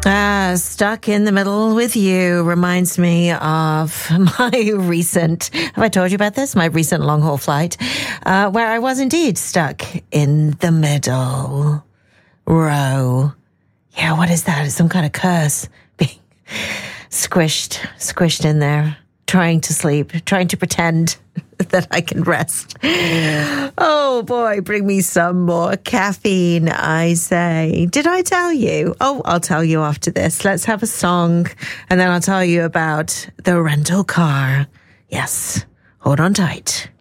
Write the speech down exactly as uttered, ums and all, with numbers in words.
Ah, stuck in the middle with you reminds me of my recent, have I told you about this? My recent long haul flight, uh, where I was indeed stuck in the middle row. Yeah, what is that? It's some kind of curse being squished, squished in there, trying to sleep, trying to pretend that I can rest. Oh boy, bring me some more caffeine, I say. Did I tell you? Oh, I'll tell you after this. Let's have a song and then I'll tell you about the rental car. Yes, hold on tight.